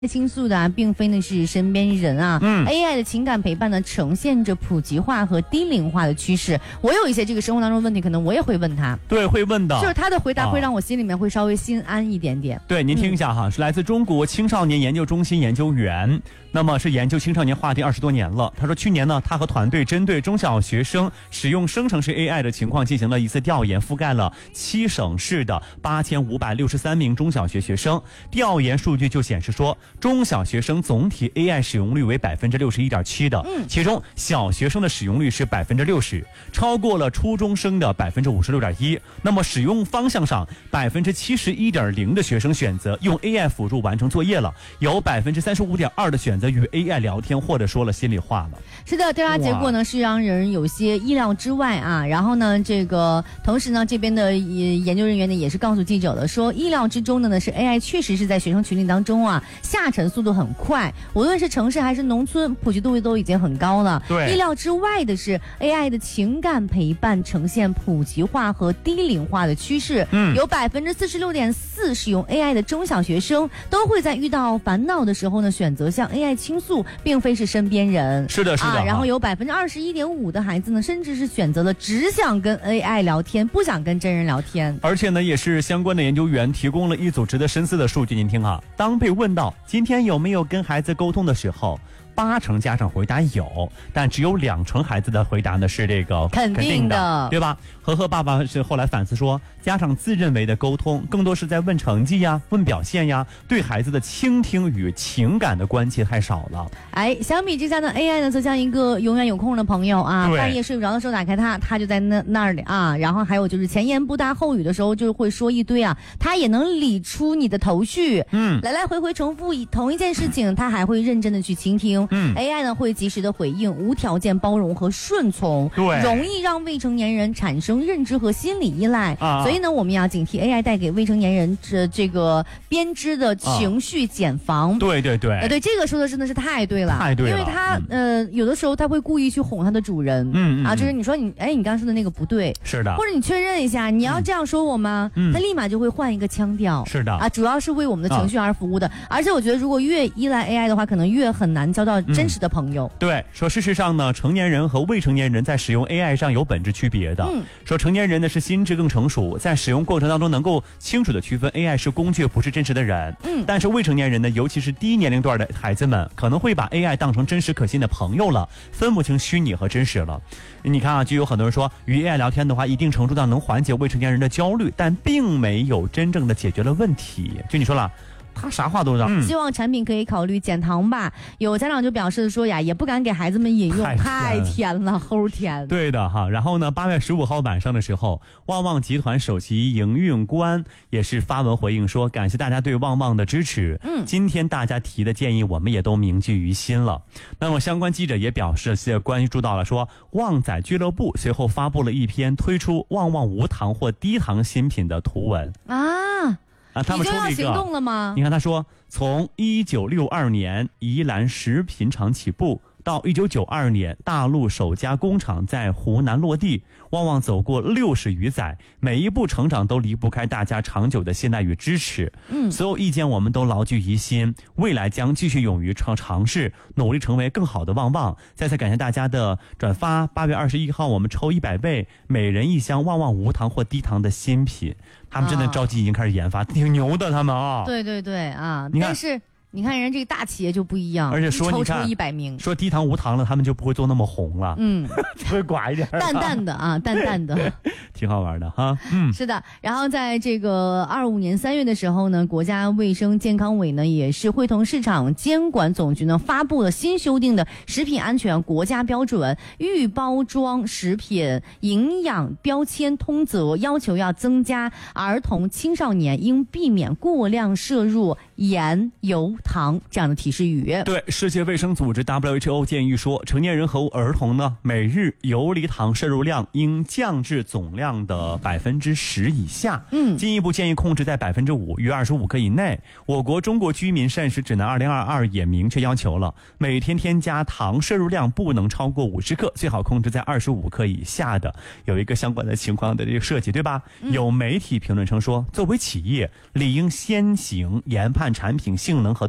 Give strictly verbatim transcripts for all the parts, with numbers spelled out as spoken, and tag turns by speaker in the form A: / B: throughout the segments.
A: 倾诉的啊，并非呢是身边人啊。嗯 ，A I 的情感陪伴呢，呈现着普及化和低龄化的趋势。我有一些这个生活当中的问题，可能我也会问他。
B: 对，会问的。
A: 就是他的回答会让我心里面会稍微心安一点点。
B: 啊、对，您听一下哈，嗯、是来自中国青少年研究中心研究员，那么是研究青少年话题二十多年了。他说，去年呢，他和团队针对中小学生使用生成式 A I 的情况进行了一次调研，覆盖了七省市的八千五百六十三名中小学学生。调研数据就显示说，中小学生总体 A I 使用率为百分之六十一点七的，嗯，其中小学生的使用率是百分之六十，超过了初中生的百分之五十六点一。那么使用方向上，百分之七十一点零的学生选择用 A I 辅助完成作业了，有百分之三十五点二的选择与 A I 聊天或者说了心里话了。
A: 是的，调查结果呢是让人有些意料之外啊。然后呢，这个同时呢，这边的研究人员呢也是告诉记者的说，意料之中的呢是 A I 确实是在学生群体当中啊下沉速度很快，无论是城市还是农村，普及度都已经很高了。
B: 对，
A: 意料之外的是 A I 的情感陪伴呈现普及化和低龄化的趋势。嗯，有百分之四十六点四使用 A I 的中小学生都会在遇到烦恼的时候呢选择向 A I 倾诉，并非是身边人。
B: 是的，是的。啊、
A: 然后有百分之二十一点五的孩子呢，甚至是选择了只想跟 A I 聊天，不想跟真人聊天。
B: 而且呢，也是相关的研究员提供了一组值得深思的数据。您听哈，当被问到今天有没有跟孩子沟通的时候，八成家长回答有，但只有两成孩子的回答呢是这个
A: 肯定的，
B: 对吧？和和爸爸是后来反思说，家长自认为的沟通更多是在问成绩呀、问表现呀，对孩子的倾听与情感的关切太少了。
A: 哎，相比之下呢 ，A I 呢则像一个永远有空的朋友啊，半夜睡不着的时候打开它，它就在那那里啊。然后还有就是前言不搭后语的时候，就会说一堆啊，它也能理出你的头绪。嗯，来来回回重复同一件事情，它还会认真的去倾听。嗯 ，A I 呢会及时的回应，无条件包容和顺从，
B: 对，
A: 容易让未成年人产生认知和心理依赖。啊、所以呢，我们要警惕 A I 带给未成年人这这个编织的情绪茧房。
B: 啊、对对对，
A: 呃，对，这个说的真的是太对了，
B: 太对了，
A: 因为他、嗯、呃有的时候他会故意去哄他的主人。嗯啊，就是你说你哎，你刚刚说的那个不对，
B: 是的，
A: 或者你确认一下，你要这样说我吗？嗯，他立马就会换一个腔调。
B: 是的，
A: 啊，主要是为我们的情绪而服务的。啊、而且我觉得，如果越依赖 A I 的话，可能越很难交到真实的朋友。
B: 嗯、对，说事实上呢，成年人和未成年人在使用 A I 上有本质区别的。嗯，说成年人呢是心智更成熟，在使用过程当中能够清楚的区分 A I 是工具，不是真实的人。嗯，但是未成年人呢，尤其是低年龄段的孩子们，可能会把 A I 当成真实可信的朋友了，分不清虚拟和真实了。你看啊，就有很多人说，与 A I 聊天的话，一定程度上能缓解未成年人的焦虑，但并没有真正的解决了问题。就你说了。他啥话都让、
A: 嗯、希望产品可以考虑减糖吧。有家长就表示说呀，也不敢给孩子们饮用，太甜了，齁甜。
B: 对的哈。然后呢，八月十五号晚上的时候，旺旺集团首席营运官也是发文回应说，感谢大家对旺旺的支持。嗯，今天大家提的建议，我们也都铭记于心了。那么相关记者也表示是关注到了说，旺仔俱乐部随后发布了一篇推出旺旺无糖或低糖新品的图文
A: 啊。
B: 啊，他们说这个
A: 行动了吗？
B: 你看，他说从一九六二年宜兰食品厂起步，到一九九二年大陆首家工厂在湖南落地，旺旺走过六十余载，每一步成长都离不开大家长久的信赖与支持。嗯，所有意见我们都牢记于心，未来将继续勇于尝尝试，努力成为更好的旺旺。再次感谢大家的转发。八月二十一号，我们抽一百位，每人一箱旺旺无糖或低糖的新品。他们真的着急已经开始研发，啊、挺牛的他们啊。
A: 对对对啊，但是。你看人这个大企业就不一样，
B: 而且说
A: 抽抽一百名，
B: 说低糖无糖了，他们就不会做那么红了，嗯，会寡一点，
A: 淡淡的啊，淡淡的，
B: 挺好玩的哈，嗯，
A: 是的。然后在这个二五年三月的时候呢，国家卫生健康委呢也是会同市场监管总局呢发布了新修订的食品安全国家标准，预包装食品营养标签通则，要求要增加儿童青少年应避免过量摄入盐、油、糖这样的提示语。
B: 对，世界卫生组织 W H O 建议说，成年人和儿童呢，每日游离糖摄入量应降至总量的百分之十以下。嗯，进一步建议控制在百分之五与二十五克以内。我国中国居民膳食指南二零二二也明确要求了，每天添加糖摄入量不能超过五十克，最好控制在二十五克以下的。有一个相关的情况的这个设计，对吧？嗯、有媒体评论称说，作为企业，理应先行研判产品性能和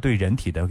B: 对人体的